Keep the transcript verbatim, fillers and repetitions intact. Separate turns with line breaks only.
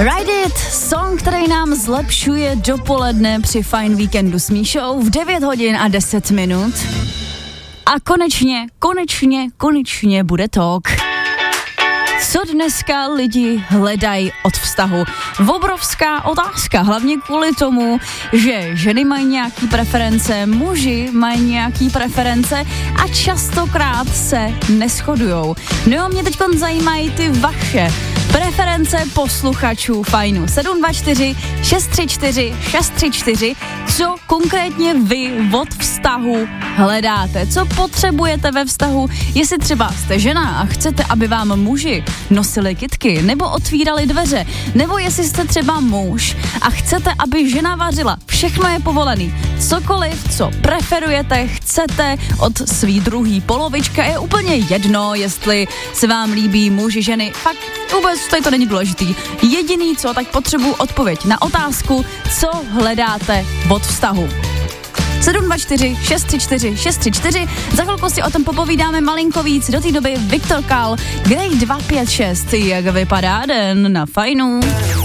Ride It, song, který nám zlepšuje dopoledne při Fajn víkendu s Míšou v devět hodin a deset minut. A konečně, konečně, konečně bude talk. Co dneska lidi hledají od vztahu? Obrovská otázka, hlavně kvůli tomu, že ženy mají nějaký preference, muži mají nějaký preference a častokrát se neshodujou. No jo, mě teďkon zajímají ty vaše preference posluchačů Fajnu. sedm dva čtyři šest tři čtyři šest tři čtyři. Co konkrétně vy od vztahu hledáte? Co potřebujete ve vztahu? Jestli třeba jste žena a chcete, aby vám muži nosili kytky nebo otvírali dveře, nebo jestli jste třeba muž a chcete, aby žena vařila. Všechno je povolený. Cokoliv, co preferujete, chcete od svý druhý polovička, je úplně jedno, jestli se vám líbí muži, ženy. Fakt vůbec tady to není důležitý. Jediný co, tak potřebuji odpověď na otázku, co hledáte od vztahu. sedm dva čtyři šest tři čtyři šest tři čtyři. Za chvilku si o tom popovídáme malinko víc. Do té doby Viktor Kál, Grey dva pět šest. Jak vypadá den na Fajnu?